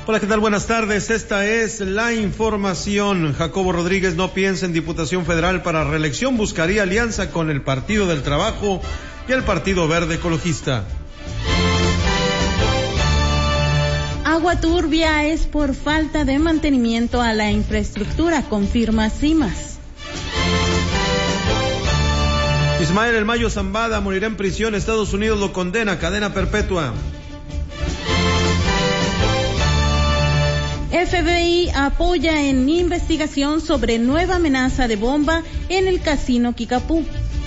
Hola, ¿qué tal? Buenas tardes. Esta es la información. Jacobo Rodríguez no piensa en Diputación Federal para reelección. Buscaría alianza con el Partido del Trabajo y el Partido Verde Ecologista. Agua turbia es por falta de mantenimiento a la infraestructura, confirma CIMAS. Ismael El Mayo Zambada morirá en prisión. Estados Unidos lo condena a cadena perpetua. FBI apoya en investigación sobre nueva amenaza de bomba en el casino Kickapoo.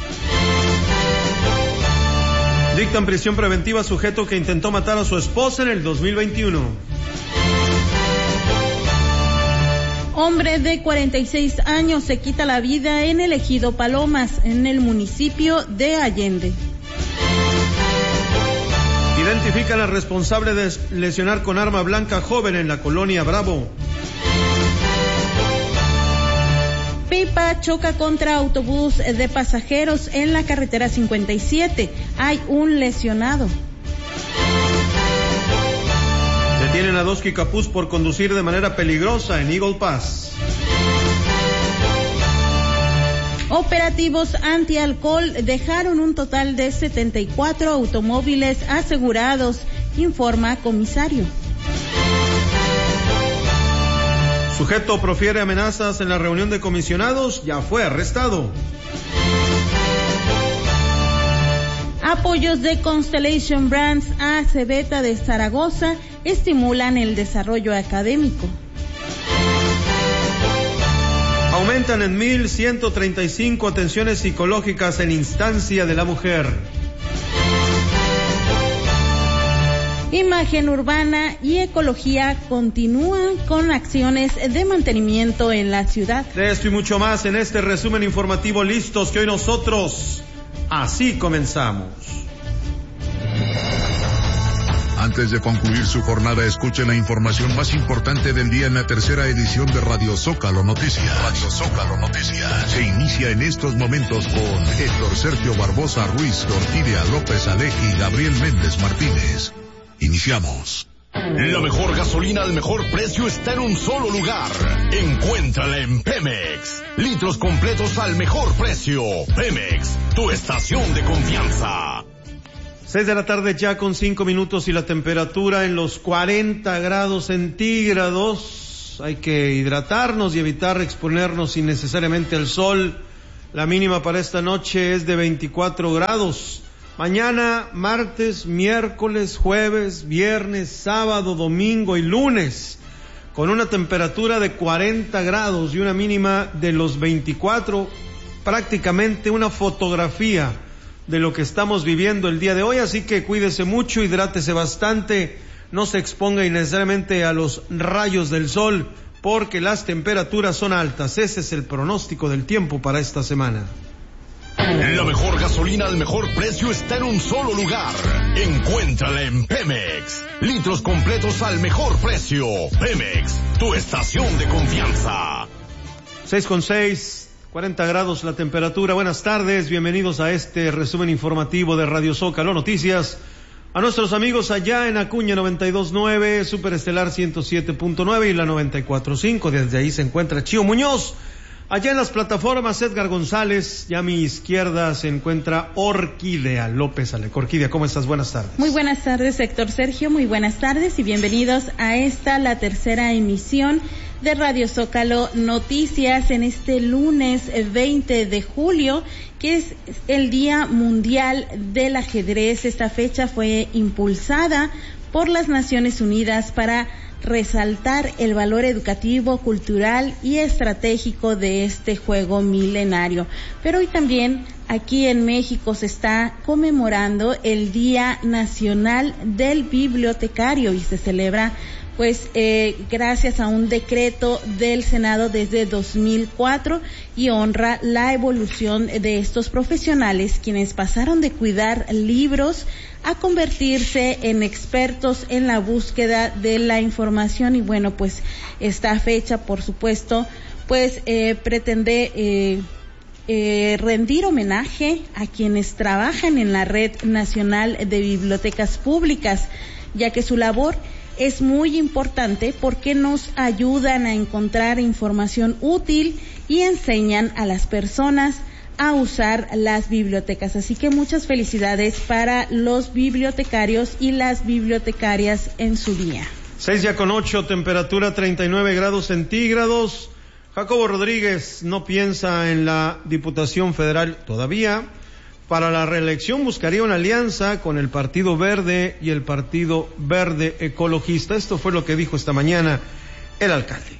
Dictan prisión preventiva a sujeto que intentó matar a su esposa en el 2021. Hombre de 46 años se quita la vida en el ejido Palomas, en el municipio de Allende. Identifican al responsable de lesionar con arma blanca joven en la colonia Bravo. Pipa choca contra autobús de pasajeros en la carretera 57. Hay un lesionado. Detienen a 2 Kickapús por conducir de manera peligrosa en Eagle Pass. Operativos antialcohol dejaron un total de 74 automóviles asegurados, informa comisario. Sujeto profiere amenazas en la reunión de comisionados, ya fue arrestado. Apoyos de Constellation Brands a Cebeta de Zaragoza estimulan el desarrollo académico. Aumentan en 1,135 atenciones psicológicas en instancia de la mujer. Imagen urbana y ecología continúan con acciones de mantenimiento en la ciudad. De esto y mucho más en este resumen informativo. Listos, que hoy nosotros así comenzamos. Antes de concluir su jornada, escuchen la información más importante del día en la tercera edición de Radio Zócalo Noticias. Radio Zócalo Noticias se inicia en estos momentos con Héctor Sergio Barbosa Ruiz, Orquídea López Aleji y Gabriel Méndez Martínez. Iniciamos. La mejor gasolina al mejor precio está en un solo lugar. Encuéntrala en Pemex. Litros completos al mejor precio. Pemex, tu estación de confianza. 6 de la tarde ya con 5 minutos y la temperatura en los 40 grados centígrados. Hay que hidratarnos y evitar exponernos innecesariamente al sol. La mínima para esta noche es de 24 grados. Mañana, martes, miércoles, jueves, viernes, sábado, domingo y lunes, con una temperatura de 40 grados y una mínima de los 24, prácticamente una fotografía de lo que estamos viviendo el día de hoy. Así que cuídese mucho, hidrátese bastante, no se exponga innecesariamente a los rayos del sol, porque las temperaturas son altas. Ese es el pronóstico del tiempo para esta semana. La mejor gasolina al mejor precio está en un solo lugar. Encuéntrala en Pemex. Litros completos al mejor precio. Pemex, tu estación de confianza. 6:06, 40 grados la temperatura. Buenas tardes, bienvenidos a este resumen informativo de Radio Zócalo Noticias. A nuestros amigos allá en Acuña 92.9, Superestelar 107.9 y la 94.5. Desde ahí se encuentra Chío Muñoz. Allá en las plataformas, Edgar González, y a mi izquierda se encuentra Orquídea López Alejo. Orquídea, ¿cómo estás? Buenas tardes. Muy buenas tardes, Héctor Sergio, muy buenas tardes y bienvenidos a la tercera emisión de Radio Zócalo Noticias en este lunes 20 de julio, que es el Día Mundial del Ajedrez. Esta fecha fue impulsada por las Naciones Unidas para resaltar el valor educativo, cultural y estratégico de este juego milenario. Pero hoy también aquí en México se está conmemorando el Día Nacional del Bibliotecario y se celebra gracias a un decreto del Senado desde 2004 y honra la evolución de estos profesionales quienes pasaron de cuidar libros a convertirse en expertos en la búsqueda de la información. Y bueno, pues esta fecha, por supuesto, pretende rendir homenaje a quienes trabajan en la Red Nacional de Bibliotecas Públicas, ya que su labor es muy importante porque nos ayudan a encontrar información útil y enseñan a las personas a usar las bibliotecas. Así que muchas felicidades para los bibliotecarios y las bibliotecarias en su día. 6:08, temperatura 39 grados centígrados. Jacobo Rodríguez no piensa en la Diputación Federal todavía. Para la reelección buscaría una alianza con el Partido Verde y el Partido Verde Ecologista. Esto fue lo que dijo esta mañana el alcalde.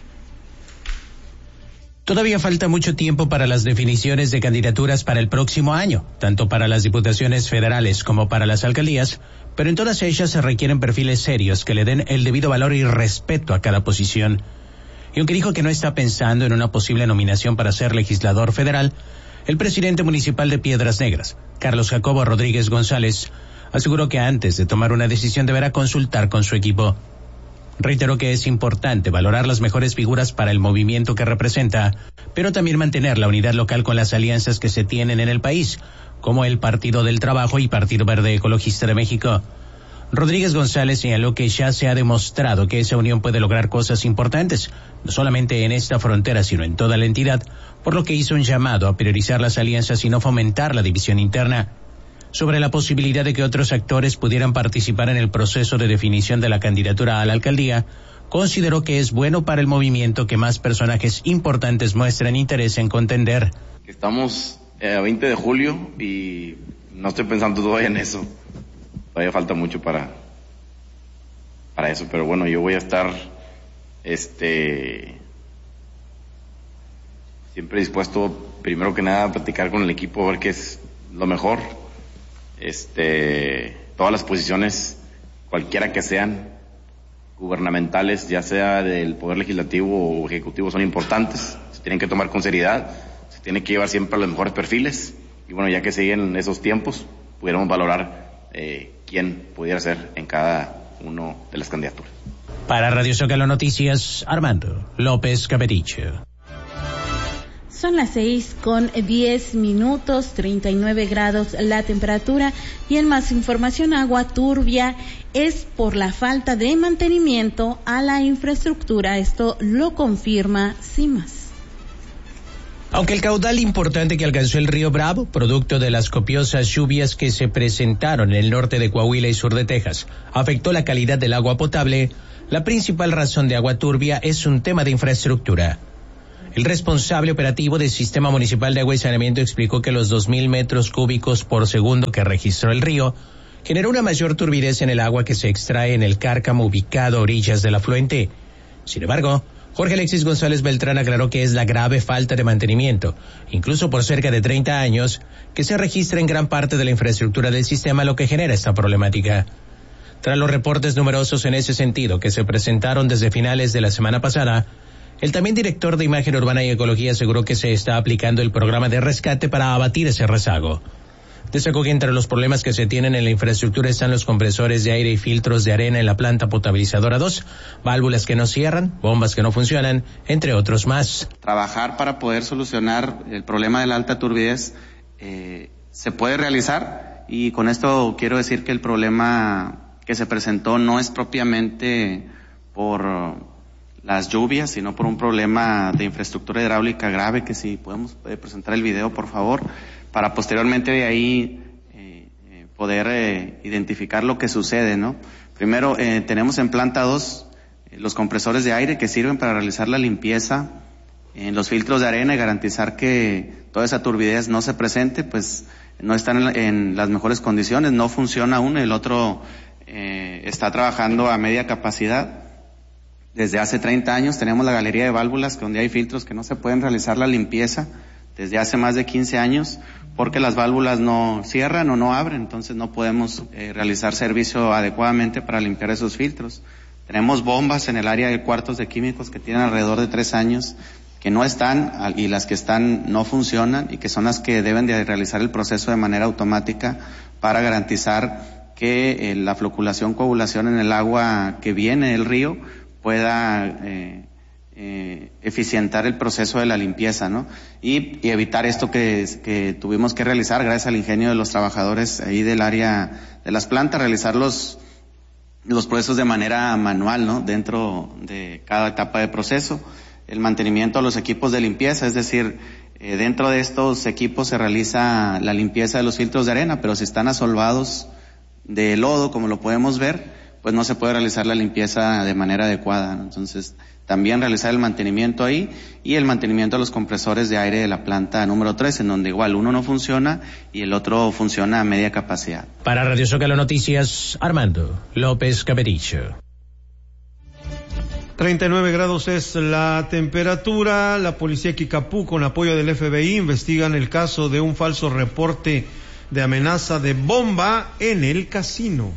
Todavía falta mucho tiempo para las definiciones de candidaturas para el próximo año, tanto para las diputaciones federales como para las alcaldías, pero en todas ellas se requieren perfiles serios que le den el debido valor y respeto a cada posición. Y aunque dijo que no está pensando en una posible nominación para ser legislador federal, el presidente municipal de Piedras Negras, Carlos Jacobo Rodríguez González, aseguró que antes de tomar una decisión deberá consultar con su equipo. Reiteró que es importante valorar las mejores figuras para el movimiento que representa, pero también mantener la unidad local con las alianzas que se tienen en el país, como el Partido del Trabajo y Partido Verde Ecologista de México. Rodríguez González señaló que ya se ha demostrado que esa unión puede lograr cosas importantes, no solamente en esta frontera, sino en toda la entidad, por lo que hizo un llamado a priorizar las alianzas y no fomentar la división interna. Sobre la posibilidad de que otros actores pudieran participar en el proceso de definición de la candidatura a la alcaldía, consideró que es bueno para el movimiento que más personajes importantes muestren interés en contender. Estamos a 20 de julio y no estoy pensando todavía en eso. Todavía falta mucho para eso, pero bueno, yo voy a estar siempre dispuesto, primero que nada, a platicar con el equipo, a ver qué es lo mejor. Todas las posiciones, cualquiera que sean, gubernamentales, ya sea del Poder Legislativo o Ejecutivo, son importantes, se tienen que tomar con seriedad, se tiene que llevar siempre a los mejores perfiles, y bueno, ya que siguen esos tiempos, pudiéramos valorar quién pudiera ser en cada uno de las candidaturas. Para Radio Zócalo Noticias, Armando López Capericho. Son las 6:10, 39 grados la temperatura, y en más información, agua turbia es por la falta de mantenimiento a la infraestructura. Esto lo confirma CIMAS. Aunque el caudal importante que alcanzó el río Bravo, producto de las copiosas lluvias que se presentaron en el norte de Coahuila y sur de Texas, afectó la calidad del agua potable, la principal razón de agua turbia es un tema de infraestructura. El responsable operativo del Sistema Municipal de Agua y Saneamiento explicó que los 2,000 metros cúbicos por segundo que registró el río generó una mayor turbidez en el agua que se extrae en el cárcamo ubicado a orillas del afluente. Sin embargo, Jorge Alexis González Beltrán aclaró que es la grave falta de mantenimiento, incluso por cerca de 30 años, que se registra en gran parte de la infraestructura del sistema, lo que genera esta problemática. Tras los reportes numerosos en ese sentido que se presentaron desde finales de la semana pasada, el también director de Imagen Urbana y Ecología aseguró que se está aplicando el programa de rescate para abatir ese rezago. Destacó que entre los problemas que se tienen en la infraestructura están los compresores de aire y filtros de arena en la planta potabilizadora 2, válvulas que no cierran, bombas que no funcionan, entre otros más. Trabajar para poder solucionar el problema de la alta turbidez se puede realizar, y con esto quiero decir que el problema que se presentó no es propiamente por las lluvias, sino por un problema de infraestructura hidráulica grave, que si podemos presentar el video, por favor, para posteriormente de ahí poder identificar lo que sucede, ¿no? Primero, tenemos en planta 2 los compresores de aire que sirven para realizar la limpieza en los filtros de arena y garantizar que toda esa turbidez no se presente, pues no están en las mejores condiciones, no funciona uno, el otro está trabajando a media capacidad. Desde hace 30 años tenemos la galería de válvulas donde hay filtros que no se pueden realizar la limpieza desde hace más de 15 años porque las válvulas no cierran o no abren, entonces no podemos realizar servicio adecuadamente para limpiar esos filtros. Tenemos bombas en el área de cuartos de químicos que tienen alrededor de 3 años que no están, y las que están no funcionan, y que son las que deben de realizar el proceso de manera automática para garantizar que la floculación, coagulación en el agua que viene del río pueda eficientar el proceso de la limpieza, ¿no? Y evitar esto que tuvimos que realizar gracias al ingenio de los trabajadores ahí del área de las plantas, realizar los los procesos de manera manual, ¿no? Dentro de cada etapa de proceso. El mantenimiento a los equipos de limpieza, es decir, dentro de estos equipos se realiza la limpieza de los filtros de arena, pero si están asolvados de lodo, como lo podemos ver, pues no se puede realizar la limpieza de manera adecuada, ¿no? Entonces, también realizar el mantenimiento ahí y el mantenimiento de los compresores de aire de la planta número 3, en donde igual uno no funciona y el otro funciona a media capacidad. Para Radio Zócalo Noticias, Armando López Caperillo. 39 grados es la temperatura. La policía Quicapú, con apoyo del FBI, investigan el caso de un falso reporte de amenaza de bomba en el casino.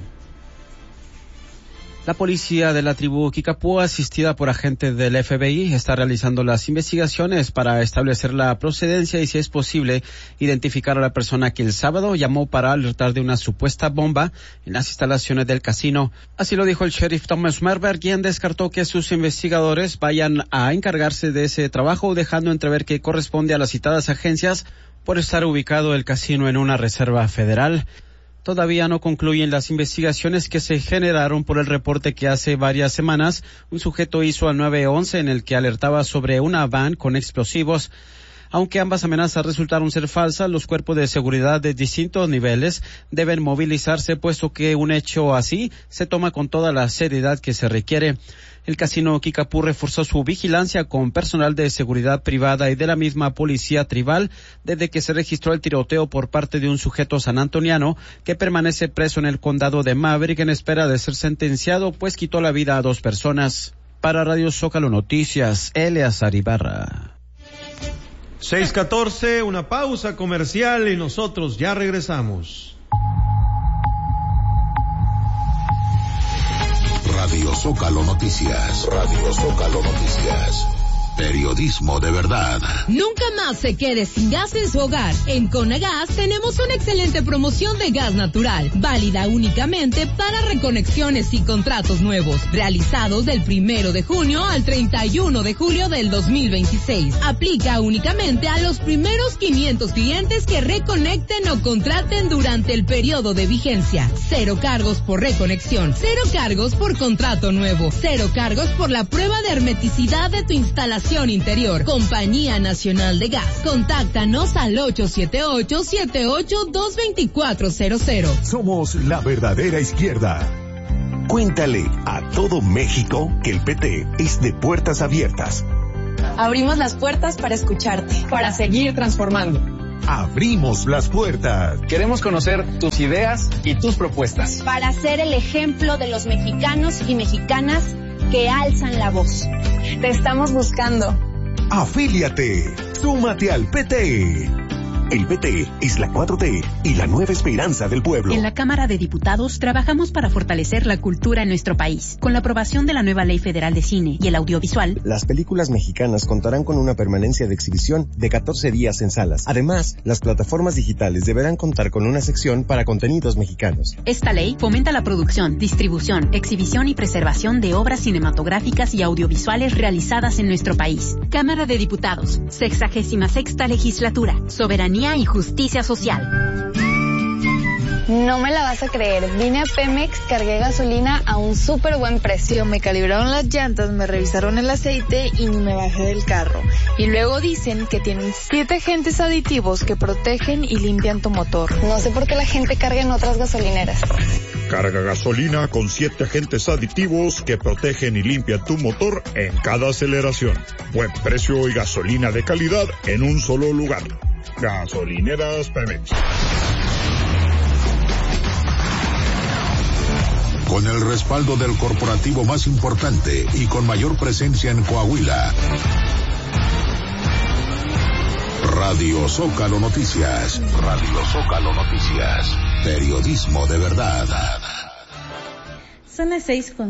La policía de la tribu Quicapú, asistida por agentes del FBI, está realizando las investigaciones para establecer la procedencia y, si es posible, identificar a la persona que el sábado llamó para alertar de una supuesta bomba en las instalaciones del casino. Así lo dijo el sheriff Thomas Merber, quien descartó que sus investigadores vayan a encargarse de ese trabajo, dejando entrever que corresponde a las citadas agencias por estar ubicado el casino en una reserva federal. Todavía no concluyen las investigaciones que se generaron por el reporte que hace varias semanas un sujeto hizo al 911 en el que alertaba sobre una van con explosivos. Aunque ambas amenazas resultaron ser falsas, los cuerpos de seguridad de distintos niveles deben movilizarse, puesto que un hecho así se toma con toda la seriedad que se requiere. El casino Quicapú reforzó su vigilancia con personal de seguridad privada y de la misma policía tribal desde que se registró el tiroteo por parte de un sujeto sanantoniano que permanece preso en el condado de Maverick en espera de ser sentenciado, pues quitó la vida a 2 personas. Para Radio Zócalo Noticias, Eleazar Ibarra. 6:14, una pausa comercial y nosotros ya regresamos. Radio Zócalo Noticias. Radio Zócalo Noticias. Periodismo de verdad. Nunca más se quede sin gas en su hogar. En Conagas tenemos una excelente promoción de gas natural, válida únicamente para reconexiones y contratos nuevos, realizados del 1 de junio al 31 de julio del 2026. Aplica únicamente a los primeros 500 clientes que reconecten o contraten durante el periodo de vigencia. 0 cargos por reconexión, 0 cargos por contrato nuevo, 0 cargos por la prueba de hermeticidad de tu instalación interior. Compañía Nacional de Gas. Contáctanos al 878-78-22400. Somos la verdadera izquierda. Cuéntale a todo México que el PT es de puertas abiertas. Abrimos las puertas para escucharte, para seguir transformando. Abrimos las puertas. Queremos conocer tus ideas y tus propuestas. Para ser el ejemplo de los mexicanos y mexicanas que alzan la voz. Te estamos buscando. Afíliate. Súmate al PT. El PT es la 4T y la nueva esperanza del pueblo. En la Cámara de Diputados trabajamos para fortalecer la cultura en nuestro país. Con la aprobación de la nueva Ley Federal de Cine y el Audiovisual, las películas mexicanas contarán con una permanencia de exhibición de 14 días en salas. Además, las plataformas digitales deberán contar con una sección para contenidos mexicanos. Esta ley fomenta la producción, distribución, exhibición y preservación de obras cinematográficas y audiovisuales realizadas en nuestro país. Cámara de Diputados, 66ª Legislatura. Soberanía y justicia social. No me la vas a creer, vine a Pemex, cargué gasolina a un súper buen precio. Me calibraron las llantas, me revisaron el aceite y ni me bajé del carro. Y luego dicen que tienen 7 agentes aditivos que protegen y limpian tu motor. No sé por qué la gente carga en otras gasolineras. Carga gasolina con 7 agentes aditivos que protegen y limpian tu motor en cada aceleración. Buen precio y gasolina de calidad en un solo lugar. Gasolineras Pemex. Con el respaldo del corporativo más importante y con mayor presencia en Coahuila. Radio Zócalo Noticias. Radio Zócalo Noticias. Periodismo de verdad. Son las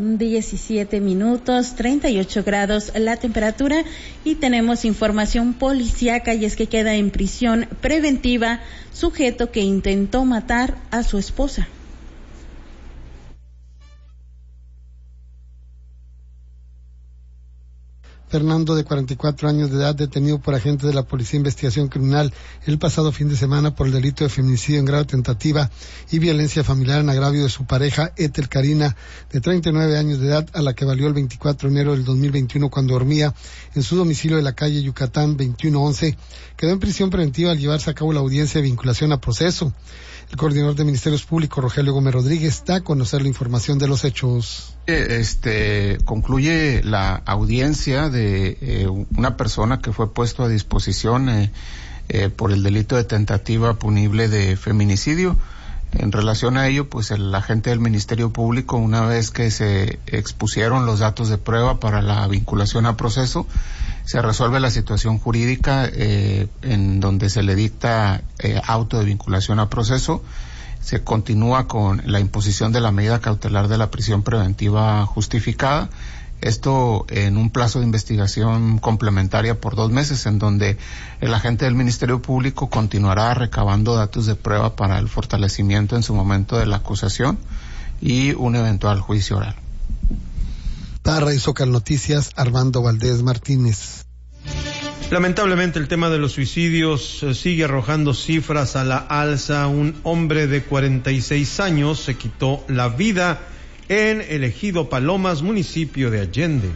6:17, 38 grados la temperatura y tenemos información policíaca, y es que queda en prisión preventiva sujeto que intentó matar a su esposa. Fernando, de 44 años de edad, detenido por agentes de la Policía de Investigación Criminal el pasado fin de semana por el delito de feminicidio en grado de tentativa y violencia familiar en agravio de su pareja, Ethel Karina, de 39 años de edad, a la que valió el 24 de enero del 2021 cuando dormía en su domicilio de la calle Yucatán 2111. Quedó en prisión preventiva al llevarse a cabo la audiencia de vinculación a proceso. El coordinador de Ministerios Públicos, Rogelio Gómez Rodríguez, da a conocer la información de los hechos. Concluye la audiencia de una persona que fue puesto a disposición por el delito de tentativa punible de feminicidio. En relación a ello, pues el agente del Ministerio Público, una vez que se expusieron los datos de prueba para la vinculación a proceso, se resuelve la situación jurídica en donde se le dicta auto de vinculación a proceso. Se continúa con la imposición de la medida cautelar de la prisión preventiva justificada. Esto en un plazo de investigación complementaria por 2 meses, en donde el agente del Ministerio Público continuará recabando datos de prueba para el fortalecimiento en su momento de la acusación y un eventual juicio oral. Para Radio Zócalo Noticias, Armando Valdés Martínez. Lamentablemente el tema de los suicidios sigue arrojando cifras a la alza. Un hombre de 46 años se quitó la vida en el ejido Palomas, municipio de Allende.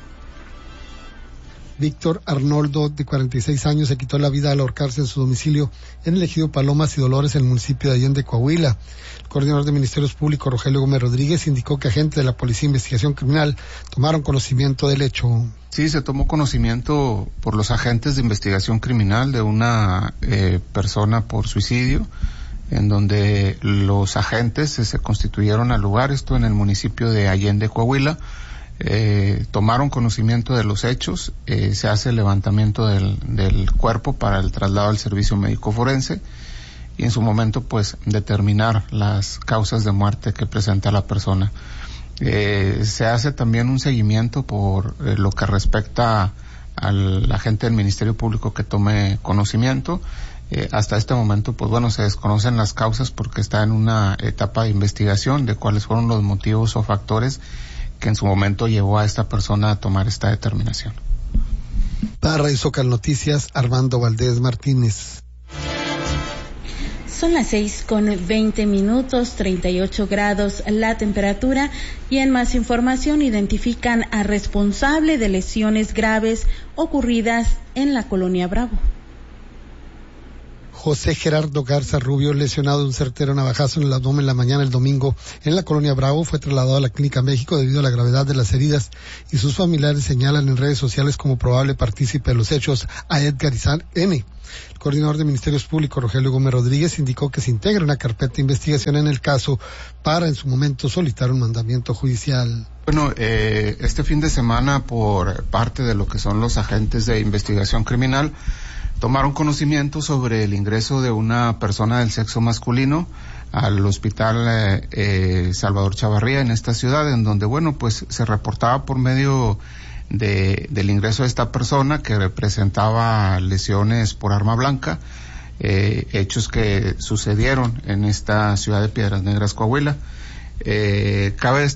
Víctor Arnoldo, de 46 años, se quitó la vida al ahorcarse en su domicilio en el ejido Palomas y Dolores, en el municipio de Allende, Coahuila. El coordinador de Ministerios Públicos, Rogelio Gómez Rodríguez, indicó que agentes de la Policía de Investigación Criminal tomaron conocimiento del hecho. Sí, se tomó conocimiento por los agentes de investigación criminal de una persona por suicidio, en donde los agentes se constituyeron al lugar, esto en el municipio de Allende, Coahuila. Tomaron conocimiento de los hechos, se hace el levantamiento del cuerpo para el traslado al servicio médico forense y en su momento pues determinar las causas de muerte que presenta la persona. Se hace también un seguimiento por lo que respecta al agente del Ministerio Público que tome conocimiento. Hasta este momento, pues bueno, se desconocen las causas porque está en una etapa de investigación de cuáles fueron los motivos o factores que en su momento llevó a esta persona a tomar esta determinación. Para Radio Zócalo Noticias, Armando Valdés Martínez. Son las 6:20, 38 grados la temperatura, y en más información identifican a responsable de lesiones graves ocurridas en la Colonia Bravo. José Gerardo Garza Rubio, lesionado de un certero navajazo en el abdomen la mañana del domingo en la Colonia Bravo, fue trasladado a la Clínica México debido a la gravedad de las heridas, y sus familiares señalan en redes sociales como probable partícipe de los hechos a Edgar Izán N. El coordinador de Ministerios Públicos, Rogelio Gómez Rodríguez, indicó que se integra una carpeta de investigación en el caso para en su momento solicitar un mandamiento judicial. Bueno, este fin de semana, por parte de lo que son los agentes de investigación criminal, tomaron conocimiento sobre el ingreso de una persona del sexo masculino al hospital Salvador Chavarría en esta ciudad, en donde, bueno, pues se reportaba por medio del ingreso de esta persona que presentaba lesiones por arma blanca, hechos que sucedieron en esta ciudad de Piedras Negras, Coahuila. Cabe